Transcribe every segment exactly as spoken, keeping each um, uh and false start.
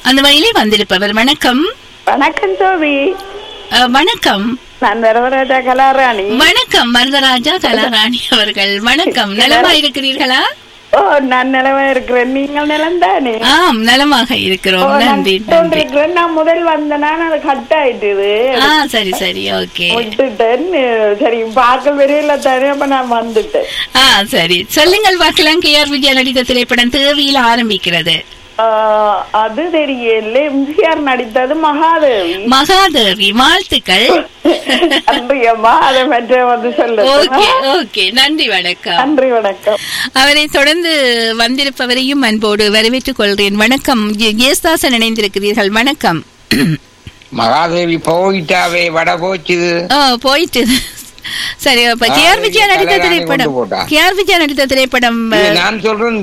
அந்த வழியிலே வந்திருப்பவர். வணக்கம். வணக்கம் சோபி. வணக்கம். நான் வரவராஜா கலாராணி. வணக்கம் வரதராஜா கலாராணி அவர்கள். வணக்கம். நலமா இருக்கிறீர்களா? ஓ, நான் நலமா இருக்கிறேன். நீங்கள் நலம் தானே? ஆம், நலமாக இருக்கிறோம். நன்றி. நான் முதல் வந்தேன்னா அது கட் ஆயிட்டுது. ஆ, சரி சரி, ஓகே. விட்டுட்டேன். சரி, பார்க்க வெறியில தானே, அப்ப நான் வந்துட்டேன். ஆ, சரி, சொல்லுங்கள் பார்க்கலாம். கே ஆர் விஜயா நடித்த திரைப்படம் தேவியில் ஆரம்பிக்கிறது. அது தெரியல. எம்ஜிஆர் நடித்தது மகாதேவி. மகாதேவி, வாழ்த்துக்கள். நன்றியம்மா. அதை மற்ற வந்து சொல்ல. ஓகே ஓகே, நன்றி, வணக்கம். நன்றி, வணக்கம். அவரை தொடர்ந்து வந்திருப்பவரையும் அன்போடு வரவேற்றுக் கொள்கிறேன். வணக்கம். ஜேஸ்தாசன் இணைந்திருக்கிறீர்கள். வணக்கம். மகாதேவி போயிட்டாவே வட போச்சு. ஓ, போயிட்டு. சரி, அப்ப கே ஆர் விஜயா நடித்த திரைப்படம் கே ஆர் விஜயா நடித்த திரைப்படம் நான் சொல்றேன்.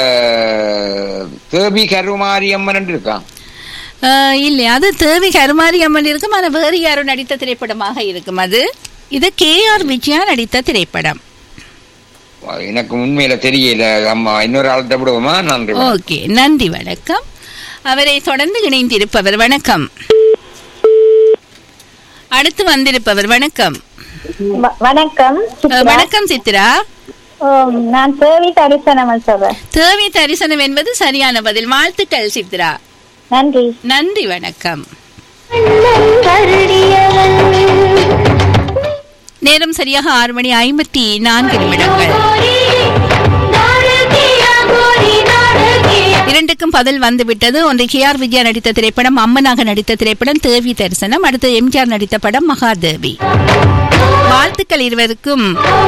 தேவி கருமாரி அம்மன் இருக்கான். இல்ல, அது தேவி கருமாரி அம்மன் இருக்கும். ஆனா வேறு யாரும் நடித்த திரைப்படமாக இருக்கும். அது இது கே ஆர் விஜயா நடித்த திரைப்படம். எனக்கு உண்மையில தெரியல. அம்மா இன்னொரு ஆள்கிட்ட விடுவோமா? நன்றி. ஓகே, நன்றி, வணக்கம். அவரை தொடர்ந்து இணைந்திருப்பவர். வணக்கம். அடுத்து வந்திருப்பவர். வணக்கம். வணக்கம். வணக்கம் சித்ரா. நான் தேவி தரிசனம் சொல்றேன். தேவி தரிசனம் என்பது சரியான பதில். வாழ்த்துக்கள் சித்ரா. நன்றி. நன்றி, வணக்கம். நேரம் சரியாக ஆறு மணி ஐம்பத்தி நான்கு நிமிடங்கள். இரண்டுக்கும் பதில் வந்துவிட்டது. ஒன்று கே ஆர் விஜயா நடித்த திரைப்படம், அம்மனாக நடித்த திரைப்படம் தேவி தரிசனம். அடுத்து எம்ஜிஆர் நடித்த படம் மகாதேவி. வாழ்த்துக்கள் இருவருக்கும்.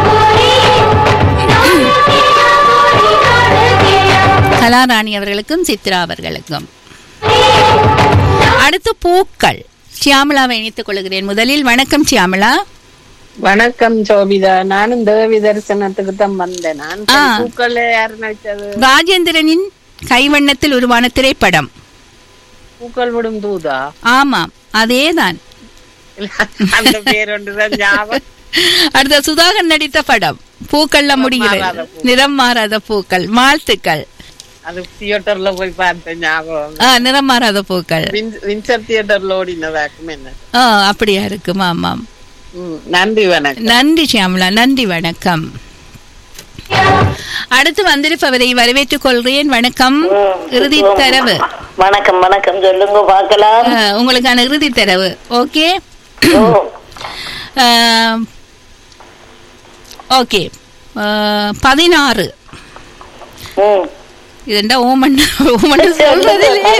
கலாராணி அவர்களுக்கும் சித்ரா அவர்களுக்கும். அடுத்து பூக்கள். சியாமலாவை இணைத்துக் கொள்கிறேன் முதலில். வணக்கம் சியாமலா. வணக்கம் சோபிதா. நானும் தேவி தரிசனத்துக்கு தான் வந்தேன். பூக்கள் யாரு நடிச்சது? ராஜேந்திரனின் கைவண்ணத்தில் உருவான திரைப்படம் பூக்கள் விடும் தூதா? ஆமாம், அதேதான். அந்த பேர் ஒன்றுதான் ஞாபகம். அடுத்த சுதாகர் நடித்த படம் பூக்கள்ல முடிகிறது. நிறம் மாறாத பூக்கள். வாழ்த்துக்கள். அது தியேட்டர்ல போய் பார்த்த ஞாபகம். நிறம் மாறாத பூக்கள் வின்சர் தியேட்டர்ல ஓடினதாக்கும். என்ன அப்படியா இருக்கும்? ஆமாம். நன்றி, வணக்கம். நன்றி சியாமலா. நன்றி, வணக்கம். அடுத்து வந்திருப்பவரை வரவேற்றுக் கொள்கிறேன். வணக்கம். இறுதி தரவு. வணக்கம். வணக்கம், சொல்லுங்க பார்க்கலாம். உங்களுக்கான இறுதி தரவு. ஓகே ஓகே பதினாறு. இதெண்டா ஓமன் ஓமன் சொல்றதில்லை.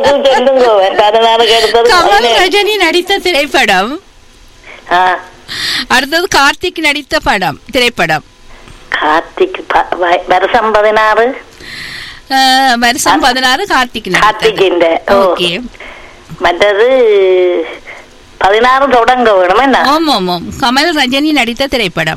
கமல் ரஜினி நடித்த திரைப்படம். அடுத்தது கார்த்திக் நடித்த படம் திரைப்படம். கார்த்திக் வருஷம் பதினாறு. வருஷம் பதினாறு கார்த்திக். கார்த்திக். ஓகே. மற்றது பதினாறு தொடங்க வேணும். என்ன? ஆமாம் ஆமாம். கமல் ரஜினி நடித்த திரைப்படம்.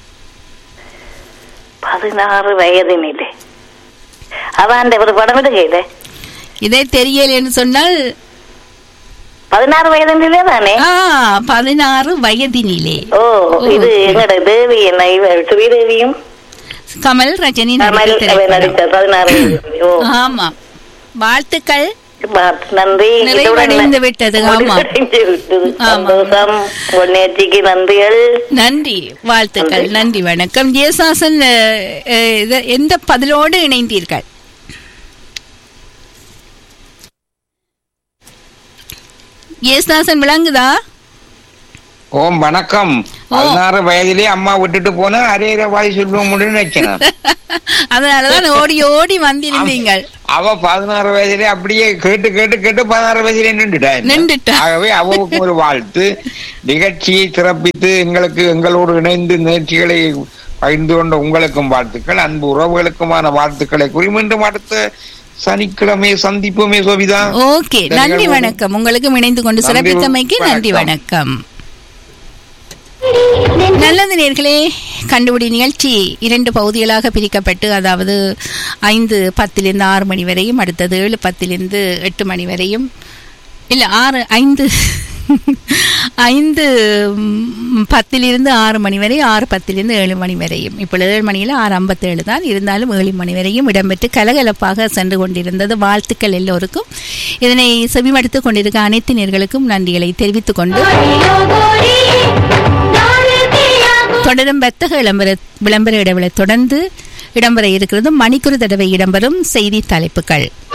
பதினாறு வயதினிலே அதான் ஒரு படம் எடுக்கல. இதே தெரியல என்று சொன்னால் பதினாறு வயதினிலே தானே? பதினாறு வயதினிலே. ஓ, இது எங்கட தேவி என்ன ஸ்ரீதேவியும் கமல் ரஜினி நடித்த பதினாறு. ஆமா, வாழ்த்துக்கள். நன்றி. நிறைவடைந்து விட்டது. நன்றிகள். நன்றி, வாழ்த்துக்கள். நன்றி, வணக்கம். ஜேசாசன் எந்த பதிலோடு இணைந்தீர்கள்? ஜேசாசன் விளங்குதா? ஓம் வணக்கம். பதினாறு வயதிலே அம்மா விட்டுட்டு போனா அரேர வாய் சொல்லுவோம் நினைச்சேன். அதனாலதான் ஓடி ஓடி வந்திருந்தீங்க. அவ பதினாறு வயதிலே அப்படியே கேட்டு கேட்டு கேட்டு பதினாறு வயதிலே நின்றுட்டா. ஆகவே அவளுக்கு ஒரு வாழ்த்து. நிகழ்ச்சியை சிறப்பித்து எங்களுக்கு எங்களோடு இணைந்து நிகழ்ச்சிகளை பகிர்ந்து கொண்ட உங்களுக்கும் வாழ்த்துக்கள். அன்பு உறவுகளுக்குமான வாழ்த்துக்களை கூறி மீண்டும் அடுத்த சனிக்கிழமை சந்திப்போமே சோபிதா. ஓகே, நன்றி, வணக்கம். உங்களுக்கும் இணைந்து கொண்டு சிறப்பித்தமைக்கு நன்றி, வணக்கம். நல்லது நேர்களே, கண்டுபிடி நிகழ்ச்சி இரண்டு பகுதிகளாக பிரிக்கப்பட்டு, அதாவது ஐந்து பத்திலிருந்து ஆறு மணி வரையும், அடுத்தது ஏழு பத்திலிருந்து எட்டு மணி வரையும், இல்ல ஆறு ஐந்து ஐந்து பத்திலிருந்து ஆறு மணி வரை, ஆறு பத்திலிருந்து ஏழு மணி வரையும். இப்போ ஏழு மணியில் ஆறு ஐம்பத்தேழு தான், இருந்தாலும் ஏழு மணி வரையும் இடம்பெற்று கலகலப்பாக சென்று கொண்டிருந்தது. வாழ்த்துக்கள் எல்லோருக்கும். இதனை செவிமடுத்துக் கொண்டிருக்க அனைத்து நேர்களுக்கும் நன்றிகளை தெரிவித்துக் கொண்டு தொடரும் வர்த்தக விளம்பர விளம்பர இடைவெளி தொடர்ந்து இடம்பெற இருக்கிறது. மணிக்குறு தடவை இடம்பெறும் செய்தி தலைப்புகள்.